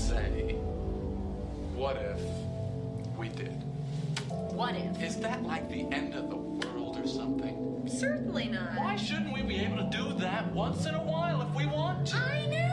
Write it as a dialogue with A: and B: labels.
A: say, what if we did?
B: What if?
A: Is that like the end of the world or something?
B: Certainly not.
A: Why shouldn't we be able to do that once in a while if we want to?
B: I know!